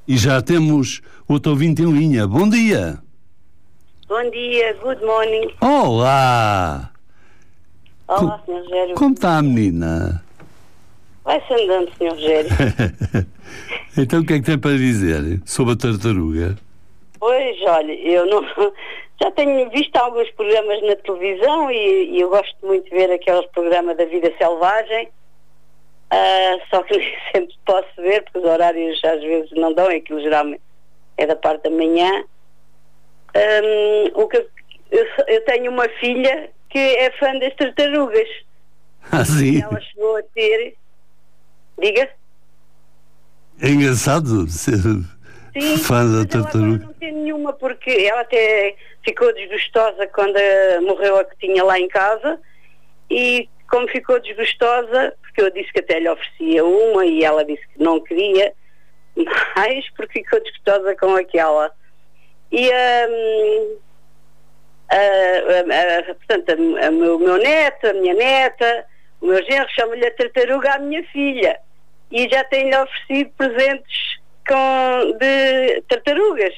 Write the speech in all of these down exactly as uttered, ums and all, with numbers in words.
E já temos outro ouvinte em linha. Bom dia. Bom dia, good morning. Olá. Olá, senhor Rogério. Como está a menina? Vai-se andando, senhor Rogério. Então o que é que tem para dizer sobre a tartaruga? Pois, olha, eu não... já tenho visto alguns programas na televisão e, e eu gosto muito de ver aqueles programas da vida selvagem. Uh, só que nem sempre posso ver, porque os horários às vezes não dão, aquilo geralmente é da parte da manhã. Um, o que eu, eu tenho uma filha que é fã das tartarugas. Ah, sim? Ela chegou a ter... Diga? É engraçado ser Sim, fã da mas tartaruga. Ela agora não tem nenhuma, porque ela até ficou desgostosa quando uh, morreu a que tinha lá em casa, e como ficou desgostosa, porque eu disse que até lhe oferecia uma e ela disse que não queria mais, porque ficou desgostosa com aquela. E um, a, a, a, portanto, a, a, o meu neto, a minha neta, o meu genro chama-lhe a tartaruga à minha filha, e já tem-lhe oferecido presentes com, de tartarugas.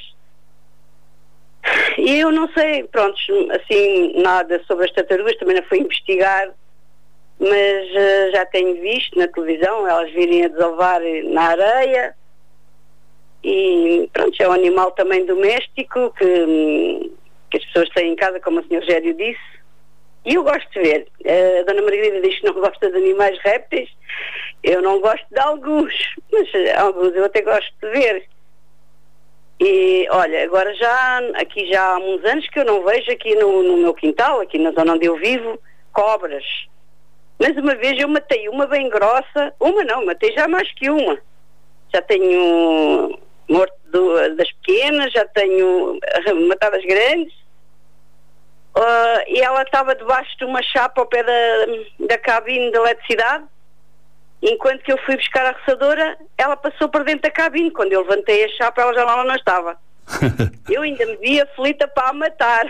E eu não sei, pronto, assim, nada sobre as tartarugas, também não fui investigar, mas uh, já tenho visto na televisão elas virem a desovar na areia. E pronto, é um animal também doméstico que, que as pessoas têm em casa, como o senhor Rogério disse, e eu gosto de ver. A dona Margarida diz que não gosta de animais répteis, eu não gosto de alguns, mas alguns eu até gosto de ver. E olha, agora já, aqui já há uns anos que eu não vejo aqui no, no meu quintal, aqui na zona onde eu vivo, cobras. Mas uma vez eu matei uma bem grossa, uma não, matei já mais que uma. Já tenho morto do, das pequenas, já tenho matado as grandes. Uh, e ela estava debaixo de uma chapa ao pé da, da cabine de eletricidade. Enquanto que eu fui buscar a roçadora, ela passou para dentro da cabine. Quando eu levantei a chapa, ela já lá não estava. Eu ainda me vi aflita para a matar.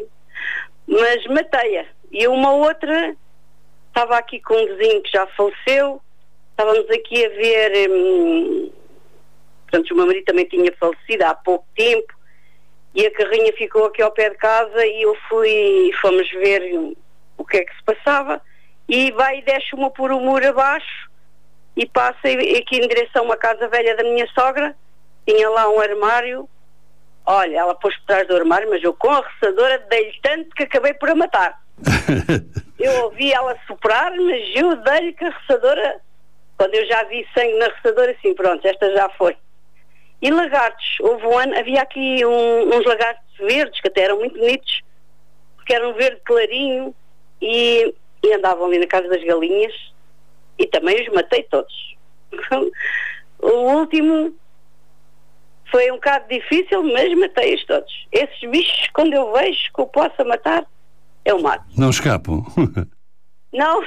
Mas matei-a. E uma outra, estava aqui com um vizinho que já faleceu. Estávamos aqui a ver... Hum, portanto, o meu marido também tinha falecido há pouco tempo. E a carrinha ficou aqui ao pé de casa e eu fui... Fomos ver o que é que se passava. E vai e desce uma por um muro abaixo. E passa aqui em direção a uma casa velha da minha sogra. Tinha lá um armário. Olha, ela pôs por trás do armário, mas eu com a roçadora dei-lhe tanto que acabei por a matar. Eu ouvi ela soprar, mas eu dei-lhe com a roçadora. Quando eu já vi sangue na roçadora, assim, pronto, esta já foi. E lagartos. Houve um ano, havia aqui um, uns lagartos verdes, que até eram muito bonitos, porque eram verde clarinho, e, e andavam ali na casa das galinhas. E também os matei todos. O último foi um bocado difícil, mas matei-os todos. Esses bichos, quando eu vejo que eu possa matar, eu mato. Não escapam? Não.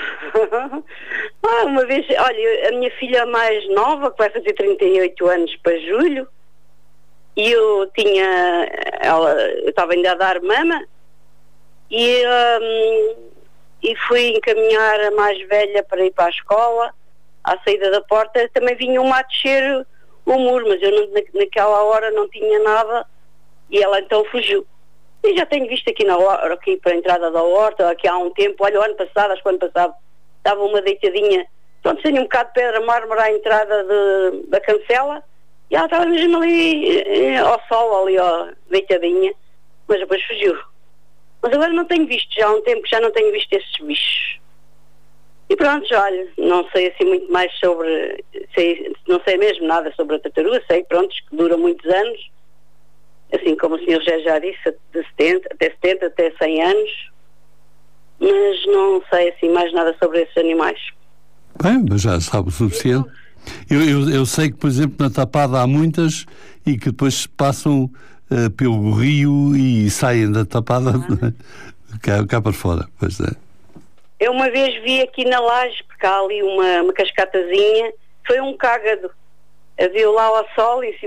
Ah, uma vez, olha, a minha filha mais nova, que vai fazer trinta e oito anos para julho, e eu tinha, ela, eu estava ainda a dar mama, e... Um, e fui encaminhar a mais velha para ir para a escola. À saída da porta também vinha uma a descer o muro, mas eu não, na, naquela hora não tinha nada, e ela então fugiu. E já tenho visto aqui, na, aqui para a entrada da horta, aqui há um tempo, olha, o ano passado, acho que o ano passado, estava uma deitadinha, pronto, tinha um bocado de pedra mármore à entrada de, da cancela, e ela estava mesmo ali ao sol, ali ó, deitadinha, mas depois fugiu. Mas agora não tenho visto, já há um tempo que já não tenho visto esses bichos. E pronto, olha, não sei assim muito mais sobre, sei, não sei mesmo nada sobre a tartaruga, sei, pronto, que dura muitos anos, assim como o senhor já, já disse, de setenta, até setenta, até cem anos, mas não sei assim mais nada sobre esses animais. Bem, mas já sabe o suficiente. Eu, eu, eu sei que, por exemplo, na Tapada há muitas e que depois passam... Uh, pelo rio e saem da Tapada ah. cá, cá para fora, pois é. Eu uma vez vi aqui na laje, porque há ali uma, uma cascatazinha, foi um cágado, viu lá ao sol e